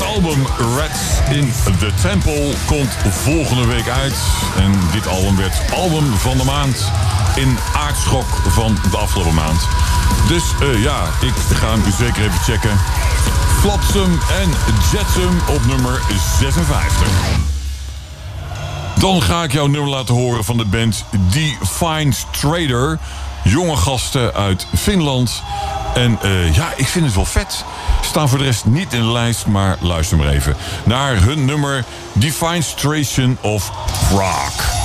album Rats in the Temple komt volgende week uit. En dit album werd album van de maand in aardschok van de afgelopen maand. Dus ik ga hem zeker even checken. Flotsam en Jetsam op nummer 56. Dan ga ik jouw nummer laten horen van de band Define Trader. Jonge gasten uit Finland. En ik vind het wel vet. Staan voor de rest niet in de lijst, maar luister maar even naar hun nummer Defenestration of Prague.